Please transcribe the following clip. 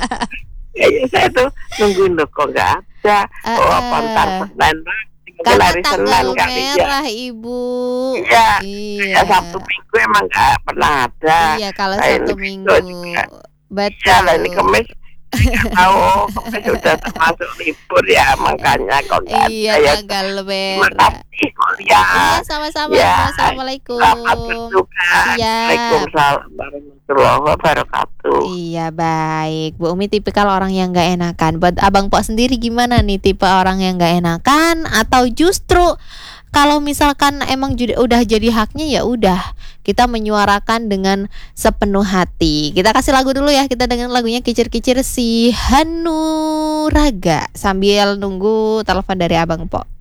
Kayaknya saya tuh nungguin loh kok nggak ada. Oh apa ntar Heeh. Senin lagi, mungkin Karena hari tanggal Senin kali ya. merah, Ibu. Iya, Iya. kayak Sabtu Minggu emang nggak pernah ada. Iya, kalau Nah ini Sabtu besok Minggu. juga. Iya lah ini Betul. Kamis. Nggak tahu Kamis udah termasuk libur ya, makanya kok nggak Iya, ada ya. tanggal Terima merah. kasih Mulia. Iya, sama-sama Ya, Ibu. selamat Assalamualaikum. bertugas. Siap. Waalaikumsalam warahmatullahi wabarakatuh. Iya, baik. Bu Umi tipikal orang yang nggak enakan. Buat Abang Pok sendiri gimana nih, tipe orang yang nggak enakan atau justru kalau misalkan emang udah jadi haknya ya udah kita menyuarakan dengan sepenuh hati. Kita kasih lagu dulu ya. Kita dengan lagunya Kicir-Kicir si Hanuraga sambil nunggu telepon dari Abang Pok.